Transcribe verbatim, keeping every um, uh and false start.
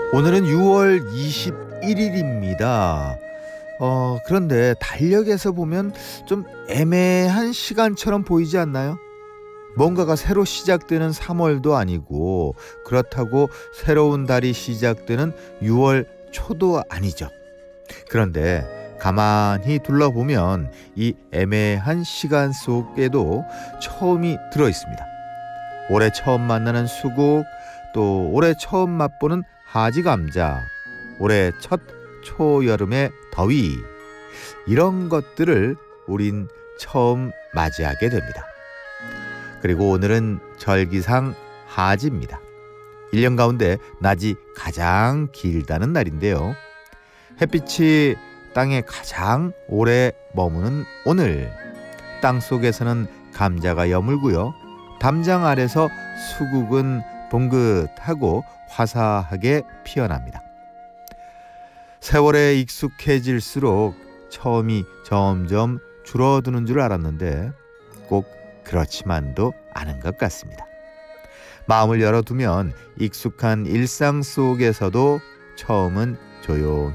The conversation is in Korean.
오늘은 유월 이십일일입니다. 어, 그런데 달력에서 보면 좀 애매한 시간처럼 보이지 않나요? 뭔가가 새로 시작되는 삼월도 아니고 그렇다고 새로운 달이 시작되는 유월 초도 아니죠. 그런데 가만히 둘러보면 이 애매한 시간 속에도 처음이 들어 있습니다. 올해 처음 만나는 수국, 또 올해 처음 맛보는 하지감자, 올해 첫 초여름의 더위, 이런 것들을 우린 처음 맞이하게 됩니다. 그리고 오늘은 절기상 하지입니다. 일 년 가운데 낮이 가장 길다는 날인데요. 햇빛이 땅에 가장 오래 머무는 오늘, 땅속에서는 감자가 여물고요. 담장 아래서 수국은 봉긋하고 화사하게 피어납니다. 세월에 익숙해질수록 처음이 점점 줄어드는 줄 알았는데 꼭 그렇지만도 않은 것 같습니다. 마음을 열어두면 익숙한 일상 속에서도 처음은 조용히